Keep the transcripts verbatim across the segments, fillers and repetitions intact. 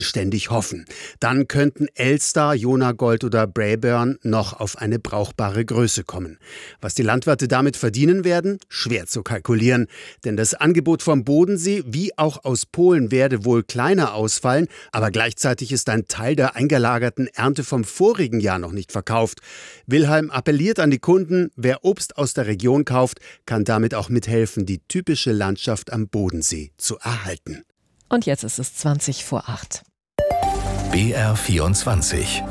ständig hoffen. Dann könnten Elstar, Jonagold oder Braeburn noch auf eine brauchbare Größe kommen. Was die Landwirte damit verdienen werden, schwer zu kalkulieren. Denn das Angebot vom Bodensee wie auch aus Polen werde wohl kleiner ausfallen, aber gleichzeitig ist ein Teil der eingelagerten Ernte vom vorigen Jahr noch nicht verkauft. Wilhelm appelliert an die Kunden, wer Obst aus der Region kauft, kann damit auch mithelfen, die typische Landschaft am Bodensee zu erhalten. Und jetzt ist es zwanzig vor acht. B R vierundzwanzig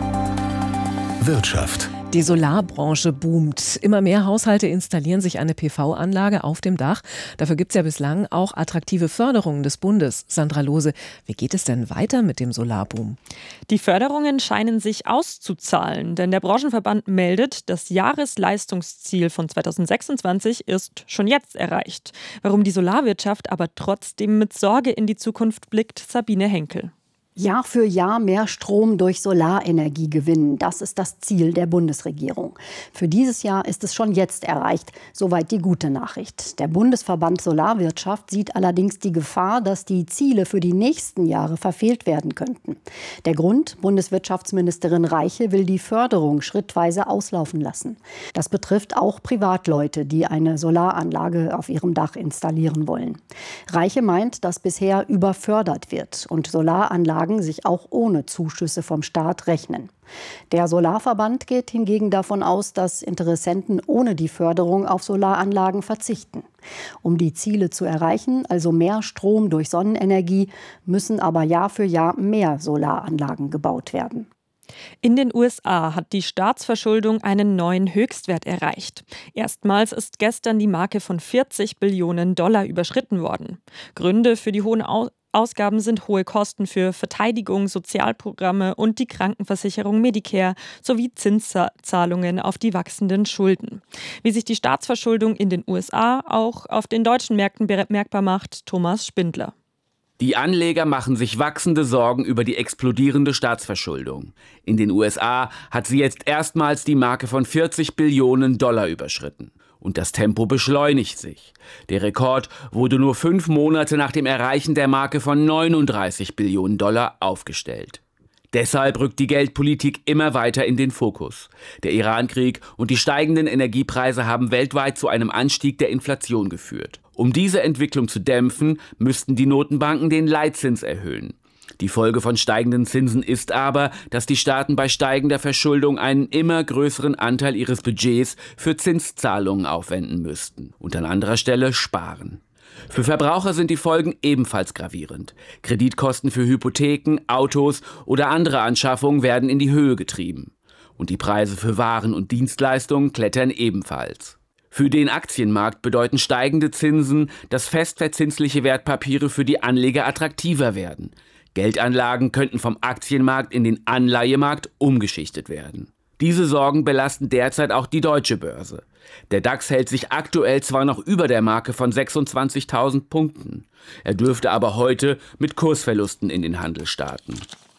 Wirtschaft. Die Solarbranche boomt. Immer mehr Haushalte installieren sich eine P V-Anlage auf dem Dach. Dafür gibt es ja bislang auch attraktive Förderungen des Bundes. Sandra Lohse, wie geht es denn weiter mit dem Solarboom? Die Förderungen scheinen sich auszuzahlen, denn der Branchenverband meldet, das Jahresleistungsziel von zweitausendsechsundzwanzig ist schon jetzt erreicht. Warum die Solarwirtschaft aber trotzdem mit Sorge in die Zukunft blickt, Sabine Henkel. Jahr für Jahr mehr Strom durch Solarenergie gewinnen. Das ist das Ziel der Bundesregierung. Für dieses Jahr ist es schon jetzt erreicht. Soweit die gute Nachricht. Der Bundesverband Solarwirtschaft sieht allerdings die Gefahr, dass die Ziele für die nächsten Jahre verfehlt werden könnten. Der Grund? Bundeswirtschaftsministerin Reiche will die Förderung schrittweise auslaufen lassen. Das betrifft auch Privatleute, die eine Solaranlage auf ihrem Dach installieren wollen. Reiche meint, dass bisher überfördert wird und Solaranlagen sich auch ohne Zuschüsse vom Staat rechnen. Der Solarverband geht hingegen davon aus, dass Interessenten ohne die Förderung auf Solaranlagen verzichten. Um die Ziele zu erreichen, also mehr Strom durch Sonnenenergie, müssen aber Jahr für Jahr mehr Solaranlagen gebaut werden. In den U S A hat die Staatsverschuldung einen neuen Höchstwert erreicht. Erstmals ist gestern die Marke von vierzig Billionen Dollar überschritten worden. Gründe für die hohen Au- Ausgaben sind hohe Kosten für Verteidigung, Sozialprogramme und die Krankenversicherung Medicare sowie Zinszahlungen auf die wachsenden Schulden. Wie sich die Staatsverschuldung in den U S A auch auf den deutschen Märkten bemerkbar macht, Thomas Spindler. Die Anleger machen sich wachsende Sorgen über die explodierende Staatsverschuldung. In den U S A hat sie jetzt erstmals die Marke von vierzig Billionen Dollar überschritten. Und das Tempo beschleunigt sich. Der Rekord wurde nur fünf Monate nach dem Erreichen der Marke von neununddreißig Billionen Dollar aufgestellt. Deshalb rückt die Geldpolitik immer weiter in den Fokus. Der Irankrieg und die steigenden Energiepreise haben weltweit zu einem Anstieg der Inflation geführt. Um diese Entwicklung zu dämpfen, müssten die Notenbanken den Leitzins erhöhen. Die Folge von steigenden Zinsen ist aber, dass die Staaten bei steigender Verschuldung einen immer größeren Anteil ihres Budgets für Zinszahlungen aufwenden müssten und an anderer Stelle sparen. Für Verbraucher sind die Folgen ebenfalls gravierend. Kreditkosten für Hypotheken, Autos oder andere Anschaffungen werden in die Höhe getrieben. Und die Preise für Waren und Dienstleistungen klettern ebenfalls. Für den Aktienmarkt bedeuten steigende Zinsen, dass festverzinsliche Wertpapiere für die Anleger attraktiver werden. Geldanlagen könnten vom Aktienmarkt in den Anleihemarkt umgeschichtet werden. Diese Sorgen belasten derzeit auch die deutsche Börse. Der DAX hält sich aktuell zwar noch über der Marke von sechsundzwanzigtausend Punkten. Er dürfte aber heute mit Kursverlusten in den Handel starten.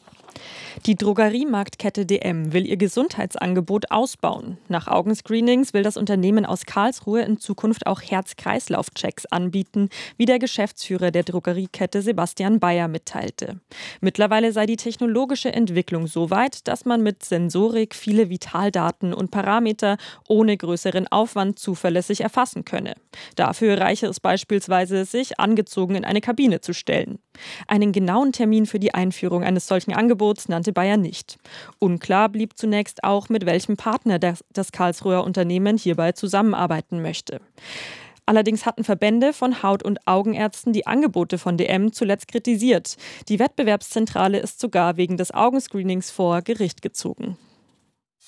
Die Drogeriemarktkette D M will ihr Gesundheitsangebot ausbauen. Nach Augenscreenings will das Unternehmen aus Karlsruhe in Zukunft auch Herz-Kreislauf-Checks anbieten, wie der Geschäftsführer der Drogeriekette Sebastian Bayer mitteilte. Mittlerweile sei die technologische Entwicklung so weit, dass man mit Sensorik viele Vitaldaten und Parameter ohne größeren Aufwand zuverlässig erfassen könne. Dafür reiche es beispielsweise, sich angezogen in eine Kabine zu stellen. Einen genauen Termin für die Einführung eines solchen Angebots nannte Bayer nicht. Unklar blieb zunächst auch, mit welchem Partner das, das Karlsruher Unternehmen hierbei zusammenarbeiten möchte. Allerdings hatten Verbände von Haut- und Augenärzten die Angebote von D M zuletzt kritisiert. Die Wettbewerbszentrale ist sogar wegen des Augenscreenings vor Gericht gezogen.